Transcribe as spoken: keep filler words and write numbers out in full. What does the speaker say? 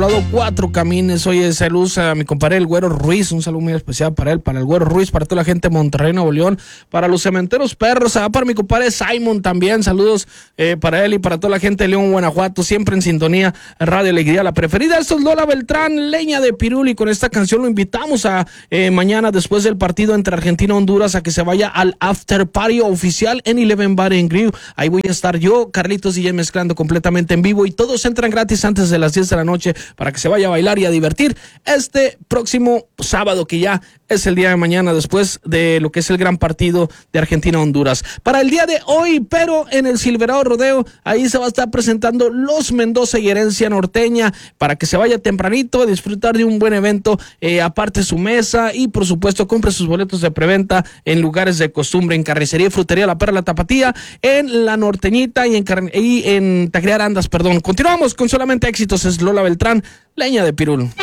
Cuatro Camines. Oye, saludos a mi compadre el Güero Ruiz, un saludo muy especial para él, para el Güero Ruiz, para toda la gente de Monterrey, Nuevo León, para los Cementeros Perros, ah, para mi compadre Simon también, saludos eh, para él y para toda la gente de León, Guanajuato, siempre en sintonía, Radio Alegría, la preferida. Esto es Lola Beltrán, Leña de Pirul, y con esta canción lo invitamos a eh, mañana, después del partido entre Argentina y Honduras, a que se vaya al after party oficial en Eleven Bar and Grill. Ahí voy a estar yo, Carlitos D J, mezclando completamente en vivo, y todos entran gratis antes de las diez de la noche para que se vaya a bailar y a divertir este próximo sábado, que ya es el día de mañana, después de lo que es el gran partido de Argentina-Honduras. Para el día de hoy, pero en el Silverado Rodeo, ahí se va a estar presentando Los Mendoza y Herencia Norteña, para que se vaya tempranito a disfrutar de un buen evento, eh, aparte su mesa, y por supuesto compre sus boletos de preventa en lugares de costumbre, en Carnicería y Frutería La Perla Tapatía, en La Norteñita y en, y en Taquería Arandas, perdón. Continuamos con solamente éxitos. Es Lola Beltrán, Leña de Pirul.